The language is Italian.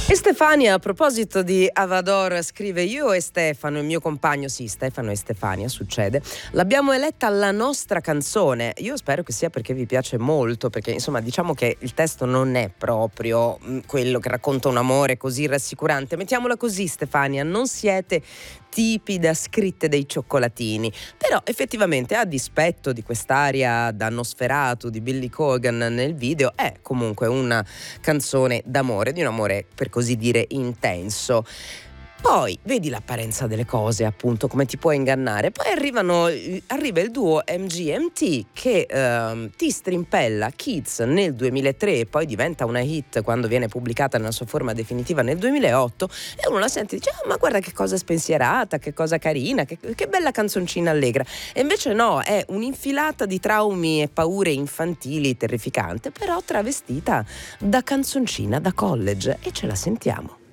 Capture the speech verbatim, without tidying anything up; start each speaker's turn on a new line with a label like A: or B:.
A: E Stefania, a proposito di Avador, scrive: io e Stefano, il mio compagno, sì, Stefano e Stefania, succede, l'abbiamo eletta la nostra canzone. Io spero che sia perché vi piace molto, perché insomma diciamo che il testo non è proprio mh, quello che racconta un amore così rassicurante. Mettiamola così, Stefania, non siete tipi da scritte dei cioccolatini, però effettivamente, a dispetto di quest'aria da Nosferatu di Billy Corgan nel video, è comunque una canzone d'amore, di un amore per così dire intenso. Poi vedi l'apparenza delle cose, appunto, come ti può ingannare. Poi arrivano, arriva il duo M G M T che ehm, ti strimpella Kids nel duemilatré e poi diventa una hit quando viene pubblicata nella sua forma definitiva nel duemilaotto, e uno la sente e dice: ah, ma guarda che cosa spensierata, che cosa carina, che, che bella canzoncina allegra. E invece no, è un'infilata di traumi e paure infantili terrificante, però travestita da canzoncina da college, e ce la sentiamo.